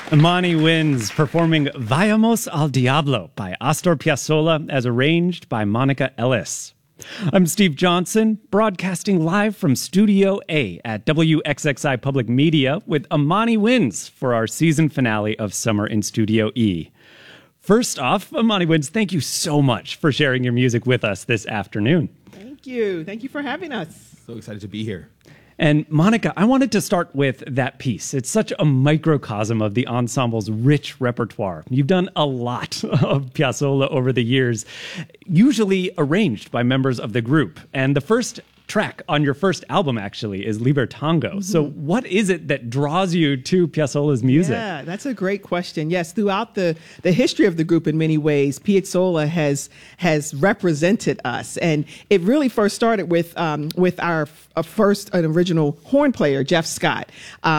Imani wins, performing Vayamos al Diablo by Astor Piazzolla as arranged by Monica Ellis. I'm Steve Johnson, broadcasting live from Studio A at WXXI Public Media with Imani Wins for our season finale of Summer in Studio E. First off, Imani Wins, thank you so much for sharing your music with us this afternoon. Thank you. Thank you for having us. So excited to be here. And Monica, I wanted to start with that piece. It's such a microcosm of the ensemble's rich repertoire. You've done a lot of Piazzolla over the years, usually arranged by members of the group. And the first track on your first album, actually, is Libertango. Mm-hmm. So what is it that draws you to Piazzolla's music? Yeah, that's a great question. Yes, throughout the history of the group, in many ways, Piazzolla has represented us. And it really first started with our first original horn player, Jeff Scott.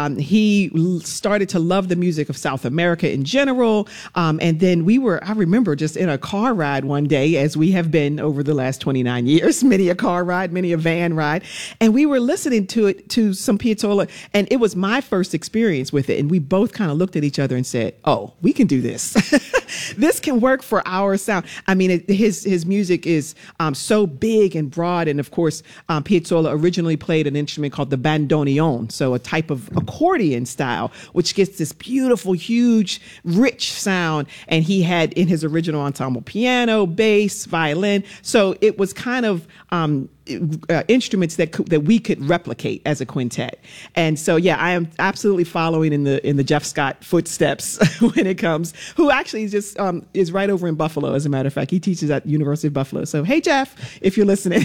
He started to love the music of South America in general. And then I remember just in a car ride one day, as we have been over the last 29 years, many a car ride, many a van ride, and we were listening to some Piazzolla, and it was my first experience with it, and we both kind of looked at each other and said, oh, we can do this. This can work for our sound. I mean, his music is so big and broad, and of course, Piazzolla originally played an instrument called the bandoneon, so a type of accordion style, which gets this beautiful, huge, rich sound, and he had in his original ensemble piano, bass, violin, so it was kind of instruments that we could replicate as a quintet. And so, yeah, I am absolutely following in the Jeff Scott footsteps when it comes, who actually just is right over in Buffalo, as a matter of fact. He teaches at University of Buffalo. So, hey, Jeff, if you're listening.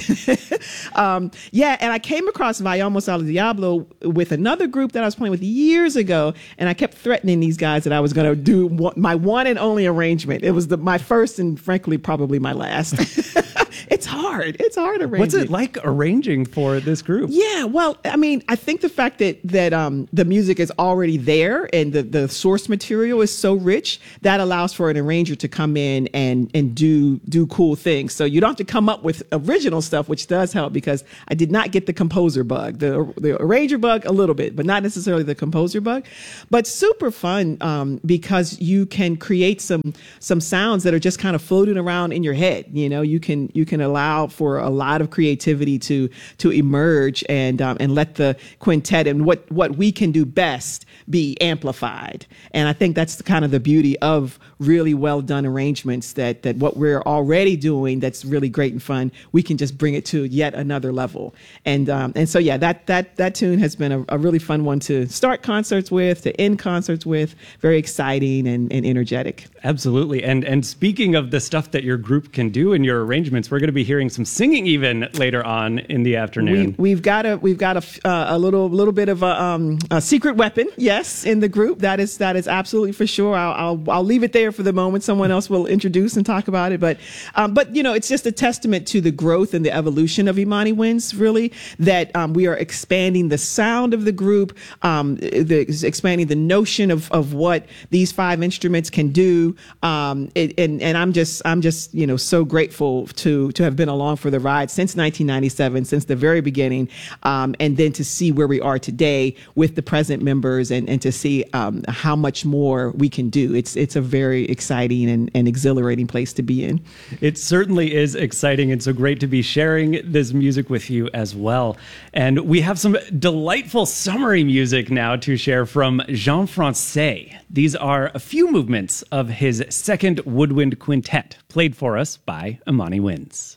Yeah, and I came across Vayamos al Diablo with another group that I was playing with years ago, and I kept threatening these guys that I was going to do my one and only arrangement. It was my first and, frankly, probably my last. It's hard. It's hard arranging. What's it like arranging for this group? Yeah, well, I mean, I think the fact that the music is already there and the source material is so rich, that allows for an arranger to come in and do cool things. So you don't have to come up with original stuff, which does help, because I did not get the composer bug. The arranger bug a little bit, but not necessarily the composer bug. But super fun because you can create some sounds that are just kind of floating around in your head. You know, you can allow for a lot of creativity to emerge and let the quintet and what we can do best be amplified. And I think that's kind of the beauty of really well done arrangements, that what we're already doing that's really great and fun, we can just bring it to yet another level. And so, yeah, that tune has been a really fun one to start concerts with, to end concerts with. Very exciting and energetic. Absolutely. And speaking of the stuff that your group can do in your arrangements, we're going to be hearing some singing even later on in the afternoon. We've got a little bit of a secret weapon, yes, in the group. That is absolutely for sure. I'll leave it there for the moment. Someone else will introduce and talk about it. But you know, it's just a testament to the growth and the evolution of Imani Wins, really, that we are expanding the sound of the group, expanding the notion of what these 5 instruments can do. And I'm just you know, so grateful to have been along for the ride since 1997, since the very beginning, and then to see where we are today with the present members, and to see how much more we can do. It's a very exciting and exhilarating place to be in. It certainly is exciting, and so great to be sharing this music with you as well. And we have some delightful summery music now to share from Jean Francais. These are a few movements of his second woodwind quintet, played for us by Imani Wins.